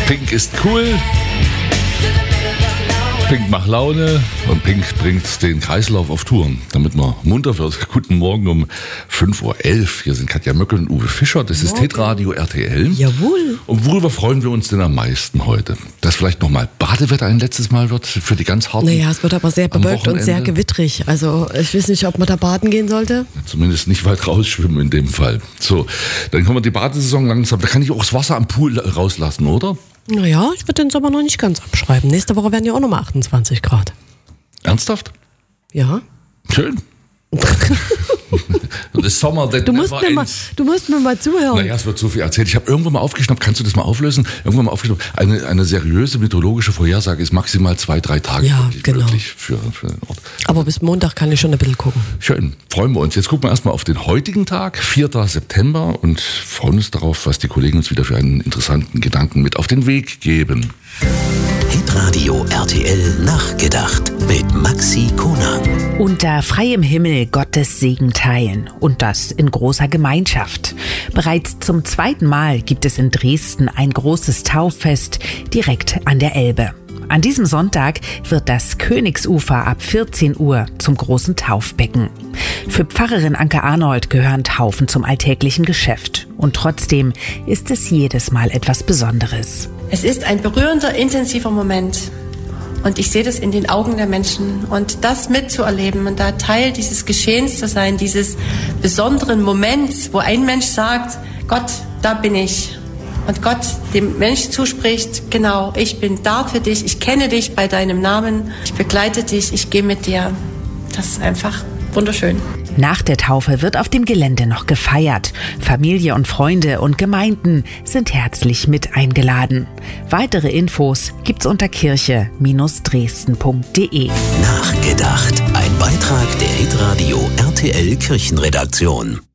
Pink ist cool. Pink macht Laune und Pink bringt den Kreislauf auf Touren, damit man munter wird. Guten Morgen um 5.11 Uhr. Hier sind Katja Möckel und Uwe Fischer. Das ist Hitradio RTL. Jawohl. Und worüber freuen wir uns denn am meisten heute? Dass vielleicht nochmal Badewetter ein letztes Mal wird für die ganz harten. Naja, es wird aber sehr bewölkt und sehr gewittrig. Also ich weiß nicht, ob man da baden gehen sollte. Zumindest nicht weit rausschwimmen in dem Fall. So, dann kommen wir die Badesaison langsam. Da kann ich auch das Wasser am Pool rauslassen, oder? Naja, ich würde den Sommer noch nicht ganz abschreiben. Nächste Woche werden ja auch nochmal 28 Grad. Ernsthaft? Ja. Schön. Das Sommer, du musst mir mal zuhören. Naja, es wird so viel erzählt. Ich habe irgendwann mal aufgeschnappt, kannst du das mal auflösen? Irgendwann mal aufgeschnappt, eine seriöse meteorologische Vorhersage ist maximal 2-3 Tage möglich für den Ort. Aber bis Montag kann ich schon ein bisschen gucken. Schön, freuen wir uns. Jetzt gucken wir erstmal auf den heutigen Tag, 4. September, und freuen uns darauf, was die Kollegen uns wieder für einen interessanten Gedanken mit auf den Weg geben. Hitradio RTL nachgedacht mit Maxi Konang. Unter freiem Himmel Gottes Segen teilen und das in großer Gemeinschaft. Bereits zum 2. Mal gibt es in Dresden ein großes Tauffest direkt an der Elbe. An diesem Sonntag wird das Königsufer ab 14 Uhr zum großen Taufbecken. Für Pfarrerin Anke Arnold gehören Taufen zum alltäglichen Geschäft. Und trotzdem ist es jedes Mal etwas Besonderes. Es ist ein berührender, intensiver Moment. Und ich sehe das in den Augen der Menschen. Und das mitzuerleben und da Teil dieses Geschehens zu sein, dieses besonderen Moments, wo ein Mensch sagt, Gott, da bin ich. Und Gott dem Mensch zuspricht, genau, ich bin da für dich, ich kenne dich bei deinem Namen, ich begleite dich, ich gehe mit dir. Das ist einfach wunderschön. Nach der Taufe wird auf dem Gelände noch gefeiert. Familie und Freunde und Gemeinden sind herzlich mit eingeladen. Weitere Infos gibt's unter kirche-dresden.de. Nachgedacht. Ein Beitrag der Hitradio RTL Kirchenredaktion.